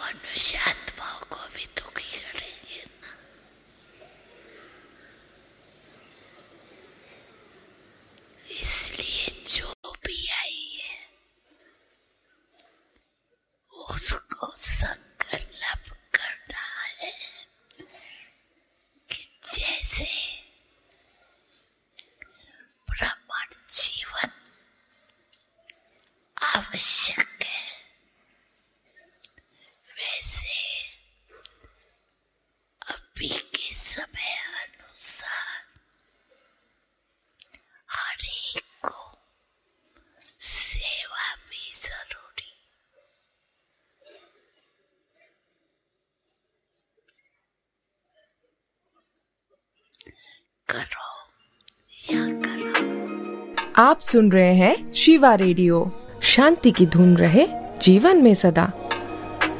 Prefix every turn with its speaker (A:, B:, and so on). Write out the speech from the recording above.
A: मनुष्यात्माओं को भी दुखी करेंगे ना। इसलिए जो भी आई है उसको संकल्प करना है कि जैसे ब्राह्मण जीवन आवश्यक है वैसे अभी के समय अनुसार हर एक को सेवा भी जरूरी। करो या करो।
B: आप सुन रहे हैं शिवा रेडियो। शांति की धुन रहे जीवन में सदा।